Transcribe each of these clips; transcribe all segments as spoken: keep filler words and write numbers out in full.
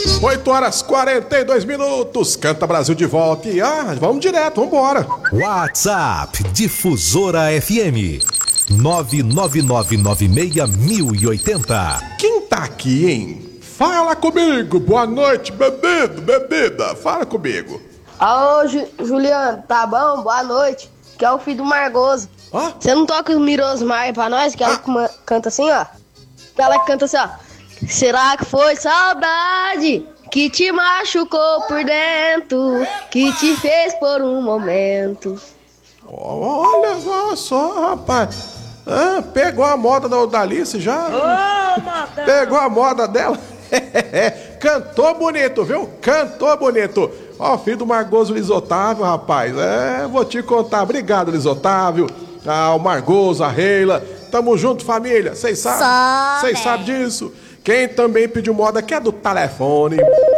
oito horas e quarenta e dois minutos. Canta Brasil de volta. E ah, vamos direto, vamos embora. WhatsApp Difusora F M nove nove nove nove seis mil e oitenta. Quem tá aqui, hein? Fala comigo. Boa noite, bebido, bebida. Fala comigo. Alô, Ju- Juliano, tá bom? Boa noite. Que é o filho do Margoso. Ó. Você não toca o Mirosmar pra nós? Que ela cuma- canta assim, ó. Que ela canta assim, ó. Será que foi saudade que te machucou por dentro, que te fez por um momento? Olha só, só, rapaz. Ah, pegou a moda da Odalice já? Ô, Pegou a moda dela? Cantou bonito, viu? Cantou bonito. Ó, filho do Margoso Luiz Otávio, rapaz. É, vou te contar. Obrigado, Luiz Otávio. Ah, o Margoso, a Reila. Tamo junto, família. Vocês sabem? Vocês sabem disso? Quem também pediu moda que é do telefone.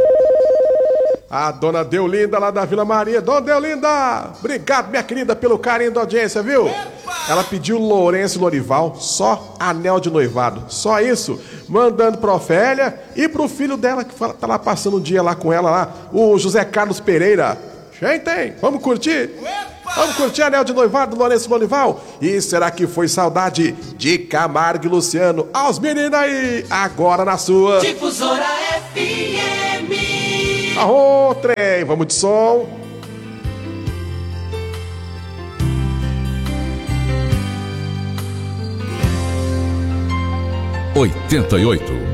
A dona Deolinda lá da Vila Maria. Dona Deolinda, obrigado, minha querida, pelo carinho da audiência, viu? Ela pediu Lourenço e Lorival, só anel de noivado, só isso. Mandando pra Ofélia e pro filho dela, que fala- tá lá passando um dia lá com ela, lá, o José Carlos Pereira. Gente, hein? Vamos curtir? Vamos curtir anel de noivado do Lourenço e Lorival? E será que foi saudade de Camargo e Luciano? Aos meninos aí, agora na sua. Difusora F M. Arro, trem, vamos de som. oitenta e oito.